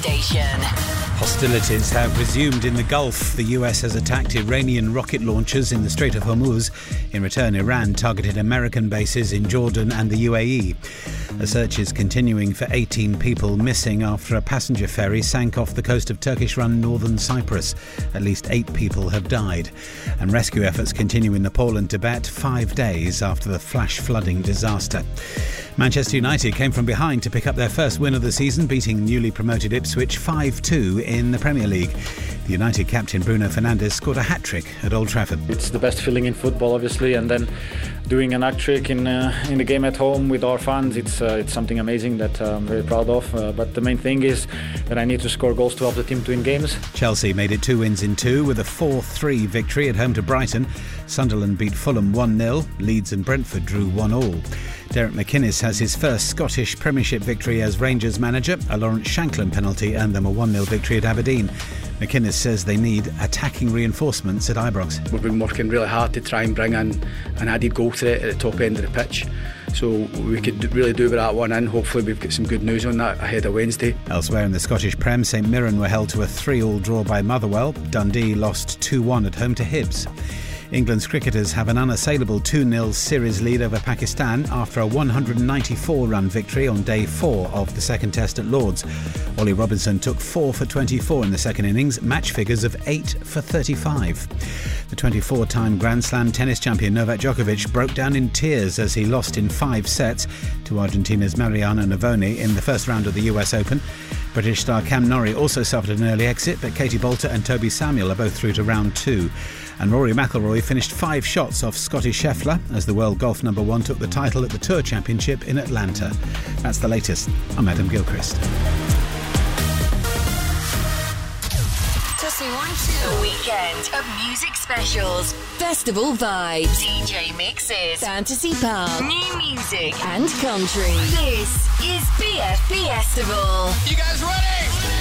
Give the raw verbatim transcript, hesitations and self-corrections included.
station. Hostilities have resumed in the Gulf. The U S has attacked Iranian rocket launchers in the Strait of Hormuz. In return, Iran targeted American bases in Jordan and the U A E. A search is continuing for eighteen people missing after a passenger ferry sank off the coast of Turkish-run northern Cyprus. At least eight people have died. And rescue efforts continue in Nepal and Tibet five days after the flash flooding disaster. Manchester United came from behind to pick up their first win of the season, beating newly promoted Ipswich five two in the Premier League. The United captain Bruno Fernandes scored a hat-trick at Old Trafford. It's the best feeling in football, obviously, and then doing an hat-trick in uh, in the game at home with our fans, it's uh, it's something amazing that uh, I'm very proud of. Uh, but the main thing is that I need to score goals to help the team to win games. Chelsea made it two wins in two with a four three victory at home to Brighton. Sunderland beat Fulham one nil. Leeds and Brentford drew one all. Derek McInnes has his first Scottish Premiership victory as Rangers manager. A Lawrence Shankland penalty earned them a one nil victory at Aberdeen. McInnes says they need attacking reinforcements at Ibrox. We've been working really hard to try and bring in an added goal threat at the top end of the pitch. So we could really do with that one in. Hopefully we've got some good news on that ahead of Wednesday. Elsewhere in the Scottish Prem, St Mirren were held to a three all draw by Motherwell. Dundee lost two one at home to Hibs. England's cricketers have an unassailable two nil series lead over Pakistan after a one hundred ninety-four run victory on day four of the second test at Lord's. Ollie Robinson took four for twenty-four in the second innings, match figures of eight for thirty-five. The twenty-four-time Grand Slam tennis champion Novak Djokovic broke down in tears as he lost in five sets to Argentina's Mariana Navoni in the first round of the U S Open. British star Cam Norrie also suffered an early exit, but Katie Bolter and Toby Samuel are both through to round two. And Rory McIlroy finished five shots off Scotty Scheffler as the world golf number one took the title at the Tour Championship in Atlanta. That's the latest. I'm Adam Gilchrist. A weekend of music specials, festival vibes, D J mixes, fantasy pub, new music and country. This is B F Festival. You guys ready?